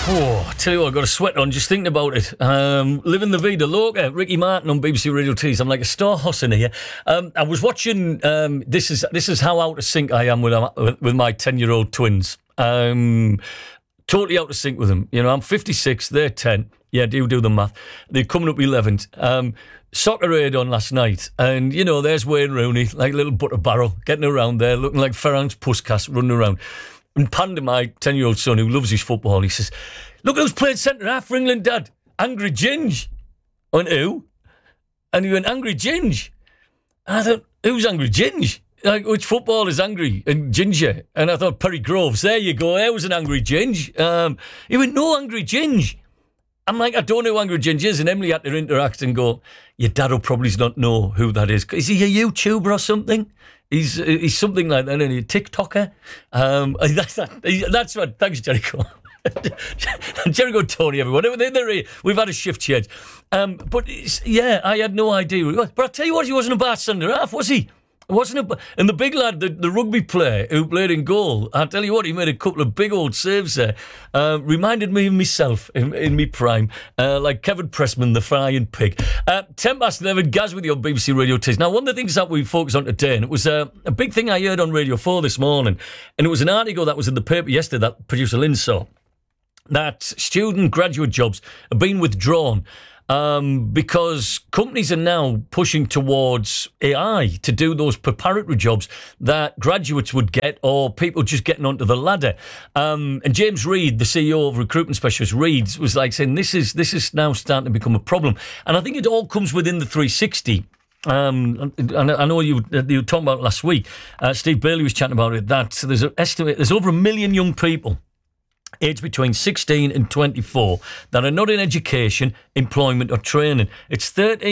Oh, I tell you what, I've got a sweat on just thinking about it. Living the Vida Loca, Ricky Martin on BBC Radio Tees. I'm like a star horse in here. I was watching, this is how out of sync I am with my 10-year-old twins. Totally out of sync with them. You know, I'm 56, they're 10. Yeah, do the math. They're coming up 11th. Soccer Aid on last night, and, you know, there's Wayne Rooney, like a little butter barrel, getting around there, looking like Ferrand's Puskas, running around. And Panda, my 10-year-old son, who loves his football, he says, "Look who's played centre-half for England, Dad. Angry Ginge." I went, "Who?" And he went, "Angry Ginge." And I thought, who's Angry Ginge? Like, which football is angry and ginger? And I thought, Perry Groves, there you go, there was an Angry Ginge. He went, "No, Angry Ginge." I'm like, I don't know who Angry Ginge is. And Emily had to interact and go, "Your dad will probably not know who that is. Is he a YouTuber or something? He's something like that, isn't he? A TikToker?" That's what. Thanks, Jericho. Jericho and Tony, everyone. They're here. We've had a shift change. But yeah, I had no idea. But I'll tell you what, he wasn't a bad centre-half, was he? And the big lad, the rugby player who played in goal, I'll tell you what, he made a couple of big old saves there. Reminded me of myself in my prime, like Kevin Pressman, the frying pig. 11:10, Gaz with you on BBC Radio Tees. Now, one of the things that we focus on today, and it was a big thing I heard on Radio 4 this morning, and it was an article that was in the paper yesterday that producer Lynn saw, that student graduate jobs have been withdrawn because companies are now pushing towards AI to do those preparatory jobs that graduates would get, or people just getting onto the ladder. And James Reed, the CEO of recruitment specialist Reeds, was like saying this is now starting to become a problem. And I think it all comes within the 360. And I know you were talking about it last week. Steve Bailey was chatting about it. That there's over 1 million young people aged between 16 and 24 that are not in education, employment or training. It's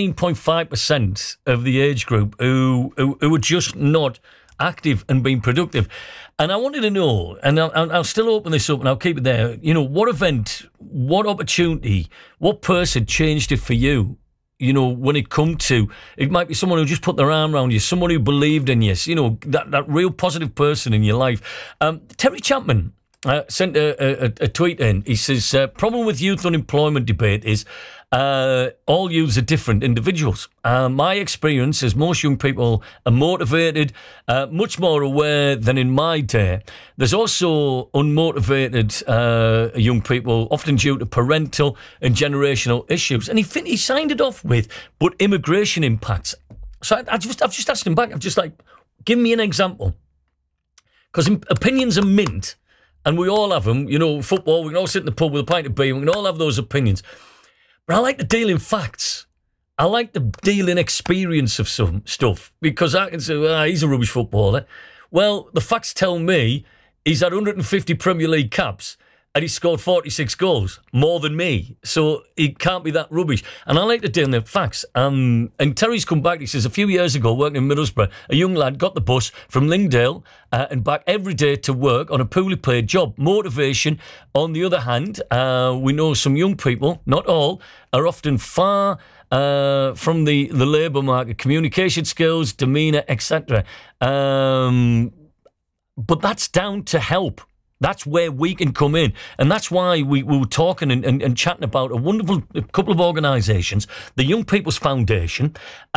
13.5% of the age group who are just not active and being productive. And I wanted to know, and I'll still open this up and I'll keep it there, you know, what event, what opportunity, what person changed it for you? You know, when it come to, it might be someone who just put their arm around you, someone who believed in you, you know, that real positive person in your life. Terry Chapman sent a tweet in. He says, problem with youth unemployment debate is all youths are different individuals. My experience is most young people are motivated, much more aware than in my day. There's also unmotivated young people, often due to parental and generational issues. And he signed it off with, but immigration impacts. So I've just asked him back. I'm just like, give me an example. Because opinions are mint. And we all have them, you know, football, we can all sit in the pub with a pint of beer, we can all have those opinions. But I like to deal in facts. I like to deal in experience of some stuff, because I can say, he's a rubbish footballer. Well, the facts tell me he's had 150 Premier League caps and he scored 46 goals, more than me. So he can't be that rubbish. And I like to deal in the facts. And Terry's come back, he says, a few years ago, working in Middlesbrough, a young lad got the bus from Lingdale and back every day to work on a poorly paid job. Motivation, on the other hand, we know some young people, not all, are often far from the labour market, communication skills, demeanour, etc. But that's down to help. That's where we can come in. And that's why we were talking and chatting about a wonderful couple of organisations, the Young People's Foundation,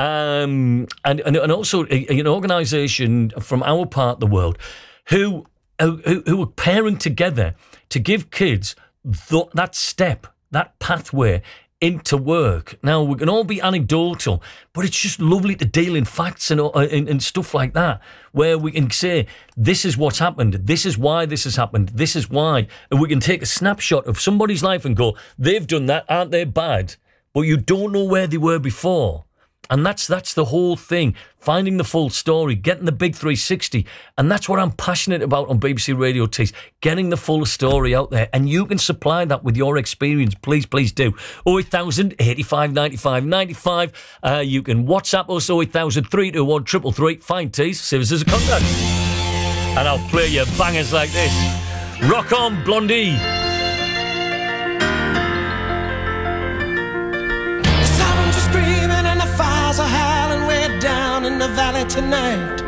and also an organisation from our part of the world who are pairing together to give kids that step, that pathway into work. Now, we can all be anecdotal, but it's just lovely to deal in facts and stuff like that, where we can say, this is what's happened, this is why this has happened, this is why. And we can take a snapshot of somebody's life and go, they've done that, aren't they bad? But you don't know where they were before. And that's the whole thing, finding the full story, getting the big 360. And that's what I'm passionate about on BBC Radio Tees, getting the full story out there. And you can supply that with your experience. Please do. 08000 85 95 95. You can WhatsApp us, 08000 321 333. Find Tees, save us as a contact. And I'll play you bangers like this. Rock on, Blondie. Are howling way down in the valley tonight.